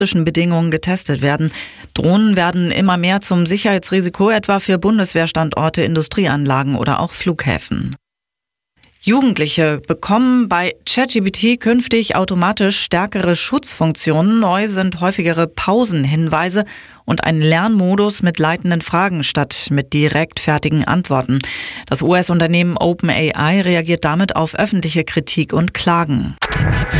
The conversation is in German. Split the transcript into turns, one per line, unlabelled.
Bedingungen getestet werden. Drohnen werden immer mehr zum Sicherheitsrisiko, etwa für Bundeswehrstandorte, Industrieanlagen oder auch Flughäfen. Jugendliche bekommen bei ChatGPT künftig automatisch stärkere Schutzfunktionen. Neu sind häufigere Pausenhinweise und ein Lernmodus mit leitenden Fragen statt mit direkt fertigen Antworten. Das US-Unternehmen OpenAI reagiert damit auf öffentliche Kritik und Klagen.